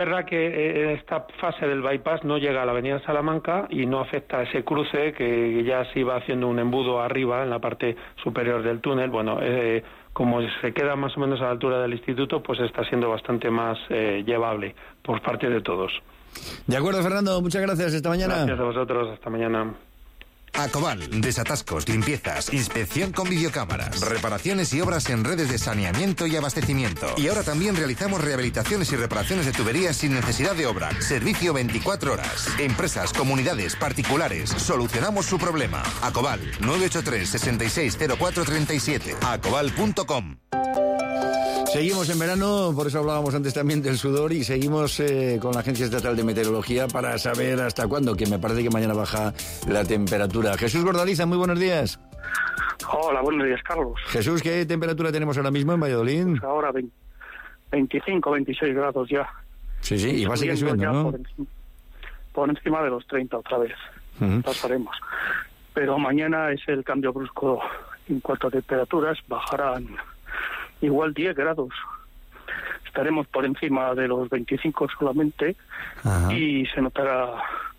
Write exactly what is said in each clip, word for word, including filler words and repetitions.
Es verdad que esta fase del bypass no llega a la avenida Salamanca y no afecta a ese cruce que ya se iba haciendo un embudo arriba en la parte superior del túnel. Bueno, eh, como se queda más o menos a la altura del instituto, pues está siendo bastante más eh, llevable por parte de todos. De acuerdo, Fernando, muchas gracias. Hasta mañana. Gracias a vosotros, hasta mañana. Acoval, desatascos, limpiezas, inspección con videocámaras, reparaciones y obras en redes de saneamiento y abastecimiento. Y ahora también realizamos rehabilitaciones y reparaciones de tuberías sin necesidad de obra. Servicio veinticuatro horas. Empresas, comunidades, particulares, solucionamos su problema. Acoval, nueve ocho tres, seis seis cero cuatro tres siete, acoval punto com. Seguimos en verano, por eso hablábamos antes también del sudor, y seguimos eh, con la Agencia Estatal de Meteorología para saber hasta cuándo, que me parece que mañana baja la temperatura. Jesús Gordaliza, muy buenos días. Hola, buenos días, Carlos. Jesús, ¿qué temperatura tenemos ahora mismo en Valladolid? Pues ahora veinticinco, veintiséis grados ya. Sí, sí, y va a seguir subiendo, ¿no? Por encima, por encima de los treinta otra vez, uh-huh. pasaremos. Pero mañana es el cambio brusco en cuanto a temperaturas, bajarán igual diez grados. Estaremos por encima de los veinticinco solamente. Ajá. Y se notará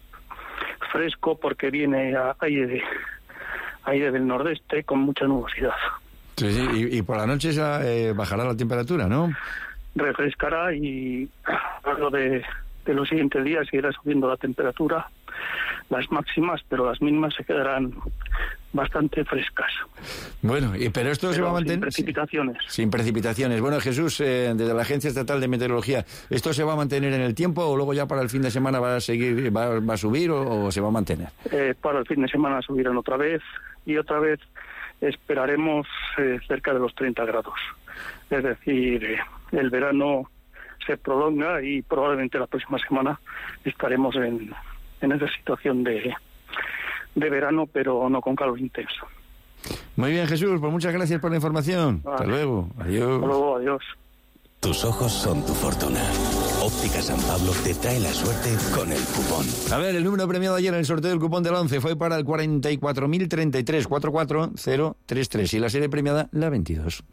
fresco porque viene a aire, aire del nordeste con mucha nubosidad. Sí, sí, y, y por la noche ya, eh, bajará la temperatura, ¿no? Refrescará y a lo de, de los siguientes días irá subiendo la temperatura, las máximas, pero las mínimas se quedarán bastante frescas. Bueno, y, pero esto pero se va a mantener... Sin precipitaciones. Sin precipitaciones. Bueno, Jesús, eh, desde la Agencia Estatal de Meteorología, ¿esto se va a mantener en el tiempo o luego ya para el fin de semana va a seguir, va, va a subir o, o se va a mantener? Eh, para el fin de semana subirán otra vez y otra vez esperaremos eh, cerca de los treinta grados. Es decir, eh, el verano se prolonga y probablemente la próxima semana estaremos en, en esa situación de... de verano, pero no con calor intenso. Muy bien, Jesús, pues muchas gracias por la información. Vale. Hasta luego. Adiós. Hasta luego, adiós. Tus ojos son tu fortuna. Óptica San Pablo te trae la suerte con el cupón. A ver, el número premiado ayer en el sorteo del cupón del once fue para el cuarenta y cuatro mil treinta y tres, cuarenta y cuatro mil treinta y tres y la serie premiada la veintidós.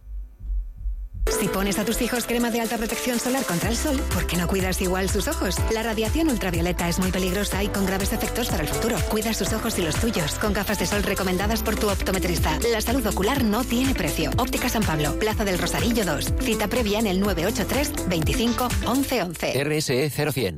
Si pones a tus hijos crema de alta protección solar contra el sol, ¿por qué no cuidas igual sus ojos? La radiación ultravioleta es muy peligrosa y con graves efectos para el futuro. Cuida sus ojos y los tuyos con gafas de sol recomendadas por tu optometrista. La salud ocular no tiene precio. Óptica San Pablo, Plaza del Rosarillo dos. Cita previa en el nueve ocho tres, veinticinco, once once. R S E cero cien.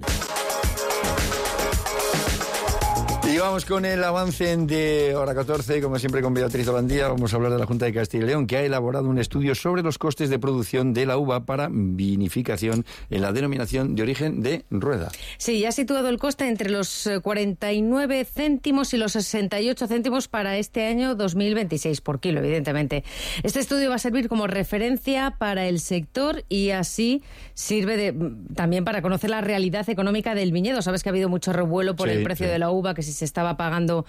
Y vamos con el avance de hora catorce, como siempre con Beatriz Holandía. Vamos a hablar de la Junta de Castilla y León, que ha elaborado un estudio sobre los costes de producción de la uva para vinificación en la denominación de origen de Rueda. Sí, ha situado el coste entre los cuarenta y nueve céntimos y los sesenta y ocho céntimos para este año dos mil veintiséis por kilo, evidentemente. Este estudio va a servir como referencia para el sector y así sirve de, también para conocer la realidad económica del viñedo. Sabes que ha habido mucho revuelo por sí, el precio sí. de la uva, que si se estaba pagando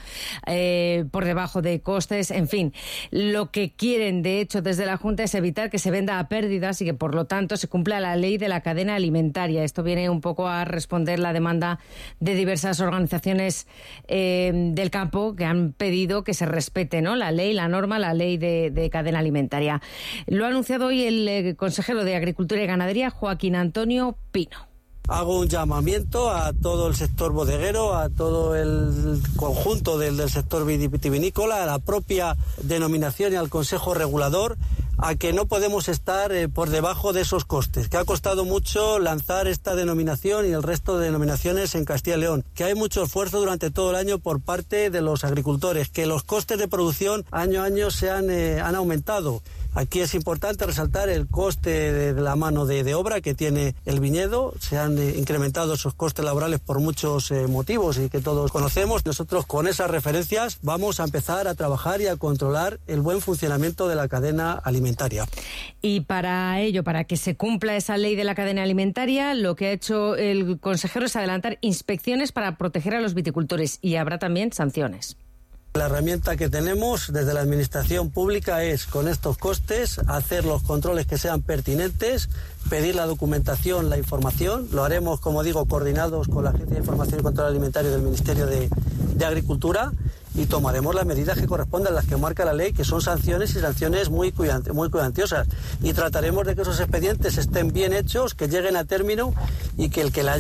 eh, por debajo de costes, en fin. Lo que quieren, de hecho, desde la Junta es evitar que se venda a pérdidas y que, por lo tanto, se cumpla la ley de la cadena alimentaria. Esto viene un poco a responder la demanda de diversas organizaciones eh, del campo que han pedido que se respete, ¿no?, la ley, la norma, la ley de, de cadena alimentaria. Lo ha anunciado hoy el eh, consejero de Agricultura y Ganadería, Joaquín Antonio Pino. Hago un llamamiento a todo el sector bodeguero, a todo el conjunto del, del sector vitivinícola, a la propia denominación y al Consejo Regulador, a que no podemos estar eh, por debajo de esos costes, que ha costado mucho lanzar esta denominación y el resto de denominaciones en Castilla y León, que hay mucho esfuerzo durante todo el año por parte de los agricultores, que los costes de producción año a año se han, eh, han aumentado. Aquí es importante resaltar el coste de, de la mano de, de obra que tiene el viñedo. Se han eh, incrementado esos costes laborales por muchos eh, motivos y que todos conocemos. Nosotros con esas referencias vamos a empezar a trabajar y a controlar el buen funcionamiento de la cadena alimentaria. Y para ello, para que se cumpla esa ley de la cadena alimentaria, lo que ha hecho el consejero es adelantar inspecciones para proteger a los viticultores y habrá también sanciones. La herramienta que tenemos desde la Administración Pública es, con estos costes, hacer los controles que sean pertinentes, pedir la documentación, la información. Lo haremos, como digo, coordinados con la Agencia de Información y Control Alimentario del Ministerio de, de Agricultura y tomaremos las medidas que correspondan, las que marca la ley, que son sanciones y sanciones muy, cuidant- muy cuidadosos. Y trataremos de que esos expedientes estén bien hechos, que lleguen a término y que el que la